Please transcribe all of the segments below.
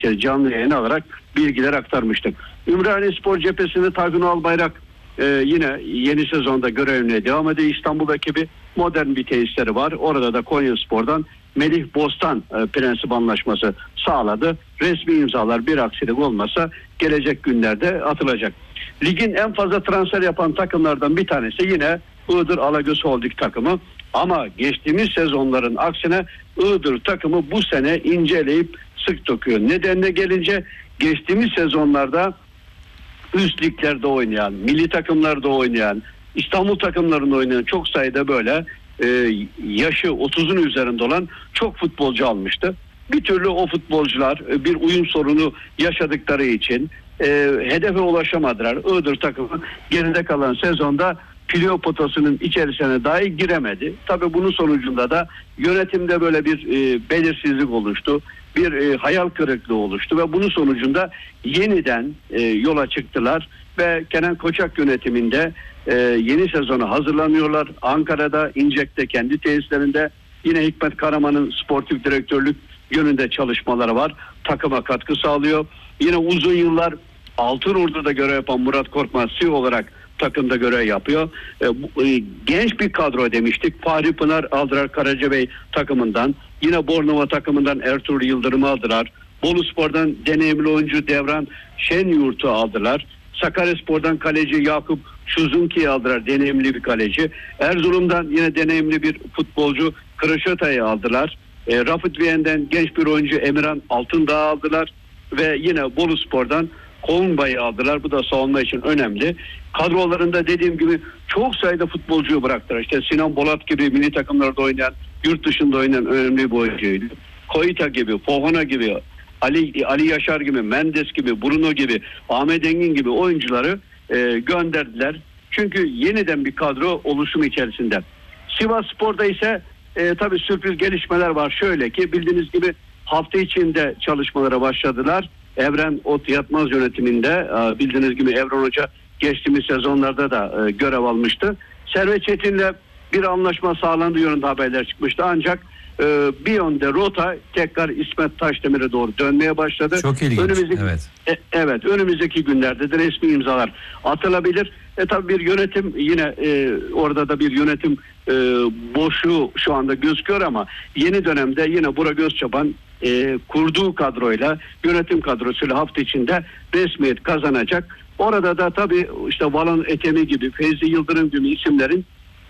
canlı yayın alarak bilgiler aktarmıştık. Ümraniyespor cephesinde Tayfun Albayrak yine yeni sezonda görevine devam ediyor. İstanbul ekibi modern bir tesisleri var. Orada da Konyaspor'dan Melih Bostan prensip anlaşması sağladı. Resmi imzalar bir aksilik olmasa gelecek günlerde atılacak. Ligin en fazla transfer yapan takımlardan bir tanesi yine Iğdır Alagöz Holding takımı. Ama geçtiğimiz sezonların aksine Iğdır takımı bu sene inceleyip sık dokuyor. Nedenine gelince geçtiğimiz sezonlarda üst liglerde oynayan, milli takımlarda oynayan, İstanbul takımlarında oynayan çok sayıda böyle yaşı 30'un üzerinde olan çok futbolcu almıştı. Bir türlü o futbolcular bir uyum sorunu yaşadıkları için hedefe ulaşamadılar. Iğdır takımı geride kalan sezonda playoff potasının içerisine dahi giremedi. Tabii bunun sonucunda da yönetimde böyle bir belirsizlik oluştu. Bir hayal kırıklığı oluştu ve bunun sonucunda yeniden yola çıktılar ve Kenan Koçak yönetiminde yeni sezona hazırlanıyorlar. Ankara'da, İncek'te kendi tesislerinde, yine Hikmet Karaman'ın sportif direktörlük yönünde çalışmaları var. Takıma katkı sağlıyor. Yine uzun yıllar Altınordu'da görev yapan Murat Korkmaz CEO olarak takımda görev yapıyor. Genç bir kadro demiştik. Fahri Pınar aldılar Karacabey takımından. Yine Bornova takımından Ertuğrul Yıldırım'ı aldılar. Boluspor'dan deneyimli oyuncu Devran Şenyurt'u aldılar. Sakaryaspor'dan kaleci Yakup Şuzunki'yi aldılar. Deneyimli bir kaleci. Erzurum'dan yine deneyimli bir futbolcu Kırışatay'ı aldılar. Rafet Viyen'den genç bir oyuncu Emirhan Altındağ'ı aldılar. Ve yine Boluspor'dan Kolumbay'ı aldılar. Bu da savunma için önemli. Kadrolarında dediğim gibi çok sayıda futbolcuyu bıraktılar. İşte Sinan Bolat gibi milli takımlarda oynayan, yurt dışında oynayan önemli bir oyuncuydu. Koita gibi, Pohana gibi, Ali Yaşar gibi, Mendes gibi, Bruno gibi, Ahmet Engin gibi oyuncuları gönderdiler. Çünkü yeniden bir kadro oluşumu içerisinde. Sivasspor'da ise tabii sürpriz gelişmeler var. Şöyle ki bildiğiniz gibi hafta içinde çalışmalara başladılar. Evren Ot Yatmaz yönetiminde bildiğiniz gibi Evren Hoca geçtiğimiz sezonlarda da görev almıştı. Servet Çetin'le bir anlaşma sağlandığı yönünde haberler çıkmıştı. Ancak bir yönde rota tekrar İsmet Taşdemir'e doğru dönmeye başladı. Çok ilginç. Evet, önümüzdeki günlerde de resmi imzalar atılabilir. Tabii bir yönetim yine orada da bir yönetim boşluğu şu anda gözüküyor ama yeni dönemde yine Burak Özçaban kurduğu kadroyla, yönetim kadrosuyla hafta içinde resmiyet kazanacak. Orada da tabii işte Valon Etemi gibi, Feyzi Yıldırım gibi isimlerin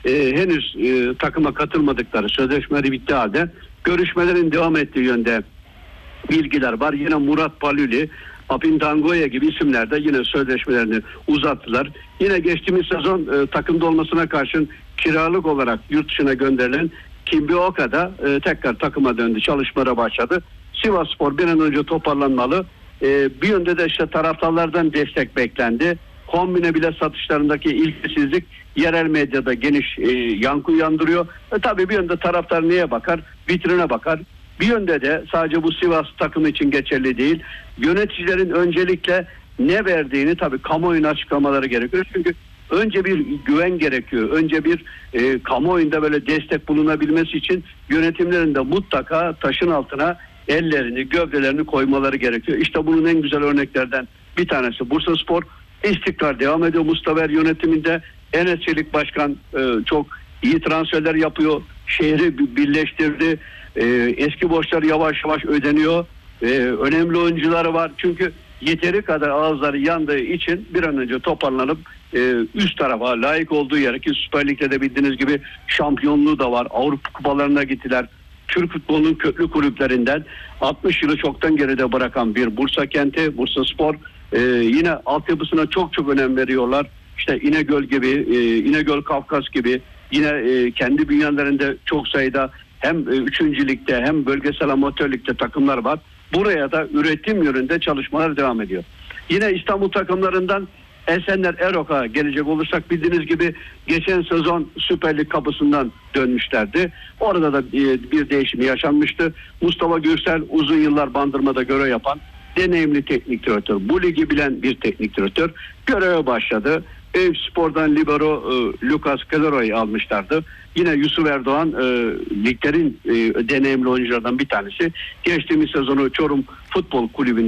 henüz takıma katılmadıkları, sözleşmeleri bitti halde görüşmelerin devam ettiği yönde bilgiler var. Yine Murat Paluli, Apindangoya gibi isimler de yine sözleşmelerini uzattılar. Yine geçtiğimiz sezon takımda olmasına karşın kiralık olarak yurt dışına gönderilen Kimbi Oka da tekrar takıma döndü, çalışmalara başladı. Sivasspor bir an önce toparlanmalı. Bir yönde de işte taraftarlardan destek beklendi. Kombine bile satışlarındaki ilgisizlik yerel medyada geniş yankı uyandırıyor. Tabii bir yönde taraftar neye bakar? Vitrine bakar. Bir yönde de sadece bu Sivas takımı için geçerli değil. Yöneticilerin öncelikle ne verdiğini tabii kamuoyuna açıklamaları gerekiyor. Çünkü önce bir güven gerekiyor. Önce bir kamuoyunda böyle destek bulunabilmesi için yönetimlerin de mutlaka taşın altına ellerini, gövdelerini koymaları gerekiyor. İşte bunun en güzel örneklerden bir tanesi Bursaspor. İstikrar devam ediyor Mustafa yönetiminde. Enes Çelik Başkan çok iyi transferler yapıyor. Şehri birleştirdi. Eski borçlar yavaş yavaş ödeniyor. Önemli oyuncuları var. Çünkü yeteri kadar ağızları yandığı için bir an önce toparlanıp üst tarafa layık olduğu yere, ki Süper Lig'de de bildiğiniz gibi şampiyonluğu da var. Avrupa kupalarına gittiler. Türk futbolunun köklü kulüplerinden 60 yılı çoktan geride bırakan bir Bursa kenti, Bursaspor yine altyapısına çok önem veriyorlar. İşte İnegöl gibi, İnegöl Kafkas gibi yine kendi bünyelerinde çok sayıda hem 3. ligde hem bölgesel amatör ligde takımlar var. Buraya da üretim yönünde çalışmalar devam ediyor. Yine İstanbul takımlarından Esenler Erok'a gelecek olursak bildiğiniz gibi geçen sezon Süper Lig kapısından dönmüşlerdi. Orada da bir değişim yaşanmıştı. Mustafa Gürsel uzun yıllar Bandırma'da görev yapan deneyimli teknik direktör. Bu ligi bilen bir teknik direktör göreve başladı. Eyüpspor'dan libero Lucas Calero'yu almışlardı. Yine Yusuf Erdoğan liglerin deneyimli oyunculardan bir tanesi. Geçtiğimiz sezonu Çorum Futbol Kulübü'nde